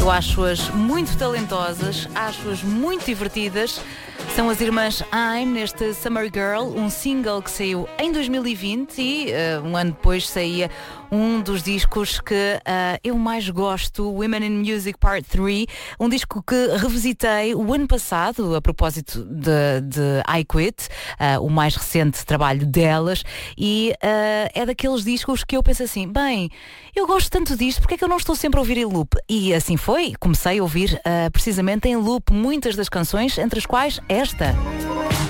Eu acho-as muito talentosas, acho-as muito divertidas. São as irmãs I'm neste Summer Girl, um single que saiu em 2020 e um ano depois saía um dos discos que eu mais gosto, Women in Music Part 3, um disco que revisitei o ano passado a propósito de I Quit, o mais recente trabalho delas, e é daqueles discos que eu penso assim, bem, eu gosto tanto disto, porque é que eu não estou sempre a ouvir em loop? E assim foi, comecei a ouvir precisamente em loop muitas das canções, entre as quais esta.